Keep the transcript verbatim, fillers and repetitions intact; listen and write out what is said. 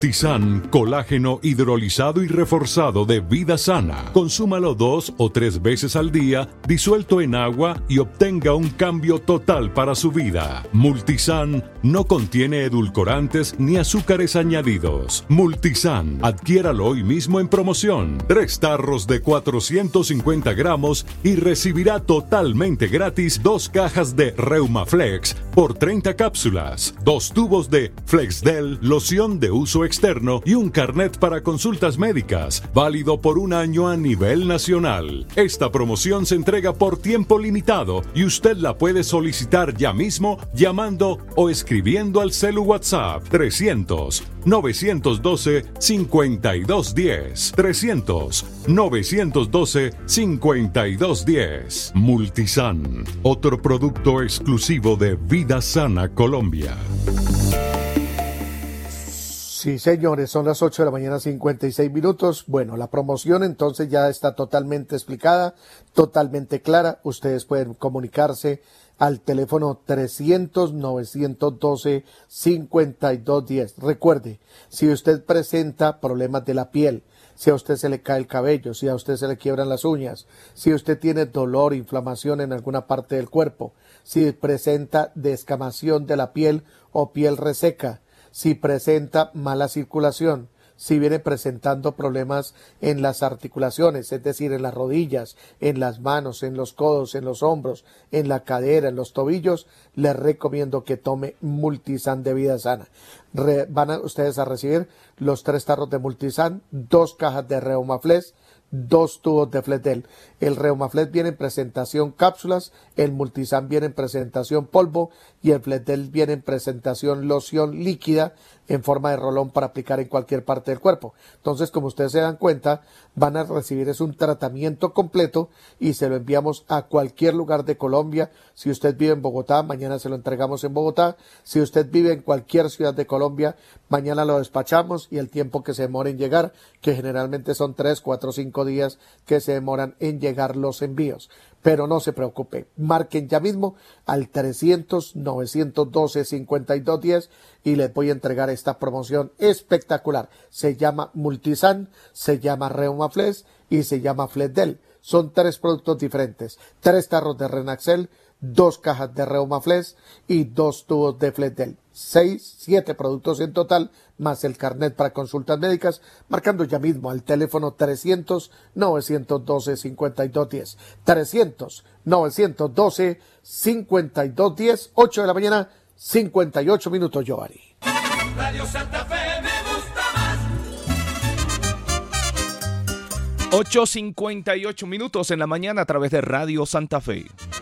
Multisan, colágeno hidrolizado y reforzado de Vida Sana. Consúmalo dos o tres veces al día, disuelto en agua, y obtenga un cambio total para su vida. Multisan no contiene edulcorantes ni azúcares añadidos. Multisan, adquiéralo hoy mismo en promoción. Tres tarros de cuatrocientos cincuenta gramos y recibirá totalmente gratis dos cajas de Reumaflex por treinta cápsulas, dos tubos de Flexdel, loción de uso externo y un carnet para consultas médicas, válido por un año a nivel nacional. Esta promoción se entrega por tiempo limitado y usted la puede solicitar ya mismo llamando o escribiendo al celu WhatsApp trescientos, novecientos doce, cincuenta y dos diez. trescientos, novecientos doce, cincuenta y dos diez. Multisan, otro producto exclusivo de Vida Sana Colombia. Sí, señores, son las ocho de la mañana, cincuenta y seis minutos. Bueno, la promoción entonces ya está totalmente explicada, totalmente clara. Ustedes pueden comunicarse al teléfono trescientos, novecientos doce, cincuenta y dos diez. Recuerde, si usted presenta problemas de la piel, si a usted se le cae el cabello, si a usted se le quiebran las uñas, si usted tiene dolor, inflamación en alguna parte del cuerpo, si presenta descamación de la piel o piel reseca, si presenta mala circulación, si viene presentando problemas en las articulaciones, es decir, en las rodillas, en las manos, en los codos, en los hombros, en la cadera, en los tobillos, les recomiendo que tome Multisan de Vida Sana. Re, van a, ustedes a recibir los tres tarros de Multisan, dos cajas de Reumaflex, dos tubos de Flexdel. El Reumaflex viene en presentación cápsulas, el Multisan viene en presentación polvo y el Flexdel viene en presentación loción líquida en forma de rolón para aplicar en cualquier parte del cuerpo. Entonces, como ustedes se dan cuenta, van a recibir es un tratamiento completo y se lo enviamos a cualquier lugar de Colombia. Si usted vive en Bogotá, mañana se lo entregamos en Bogotá. Si usted vive en cualquier ciudad de Colombia, mañana lo despachamos, y el tiempo que se demora en llegar, que generalmente son tres, cuatro, cinco días que se demoran en llegar los envíos. Pero no se preocupe, marquen ya mismo al trescientos, novecientos doce, cincuenta y dos diez y les voy a entregar esta promoción espectacular. Se llama Multisan, se llama Reumaflex y se llama Flexdel. Son tres productos diferentes, tres tarros de Renaxel, dos cajas de Reumaflex y dos tubos de Flexdel. Seis, siete productos en total, más el carnet para consultas médicas, marcando ya mismo al teléfono trescientos, novecientos doce, cincuenta y dos diez. trescientos, novecientos doce, cincuenta y dos diez, ocho de la mañana, cincuenta y ocho minutos, Giovanni. Radio Santa Fe me gusta más. ocho cincuenta y ocho minutos en la mañana a través de Radio Santa Fe.